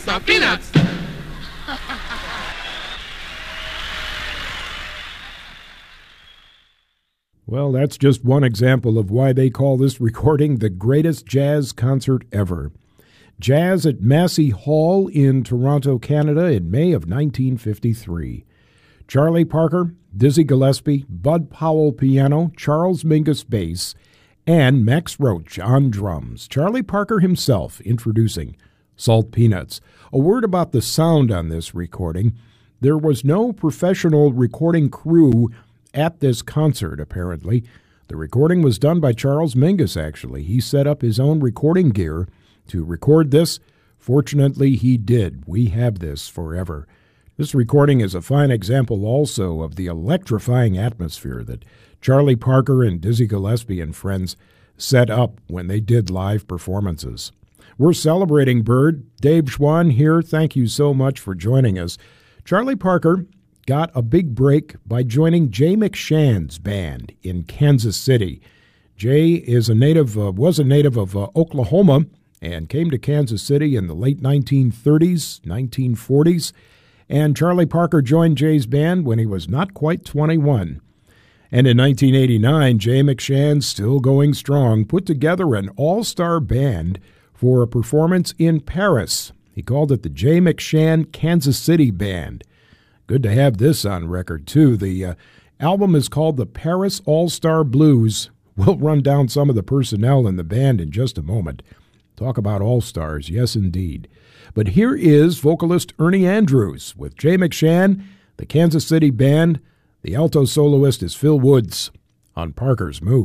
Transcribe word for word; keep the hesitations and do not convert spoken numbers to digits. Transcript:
peanuts, uh, peanuts. Well, that's just one example of why they call this recording the greatest jazz concert ever. Jazz at Massey Hall in Toronto, Canada in May of nineteen fifty-three. Charlie Parker, Dizzy Gillespie, Bud Powell piano, Charles Mingus bass, and Max Roach on drums. Charlie Parker himself introducing Salt Peanuts. A word about the sound on this recording. There was no professional recording crew at this concert, apparently. The recording was done by Charles Mingus, actually. He set up his own recording gear to record this. Fortunately, he did. We have this forever. This recording is a fine example also of the electrifying atmosphere that Charlie Parker and Dizzy Gillespie and friends set up when they did live performances. We're celebrating Bird. Dave Schwann here. Thank you so much for joining us. Charlie Parker got a big break by joining Jay McShann's band in Kansas City. Jay is a native, uh, was a native of uh, Oklahoma and came to Kansas City in the late nineteen thirties, nineteen forties. And Charlie Parker joined Jay's band when he was not quite twenty-one. And in nineteen eighty-nine, Jay McShann, still going strong, put together an all-star band for a performance in Paris. He called it the Jay McShann Kansas City Band. Good to have this on record, too. The uh, album is called the Paris All-Star Blues. We'll run down some of the personnel in the band in just a moment. Talk about all-stars, yes, indeed. But here is vocalist Ernie Andrews with Jay McShann, the Kansas City Band. The alto soloist is Phil Woods on Parker's Move.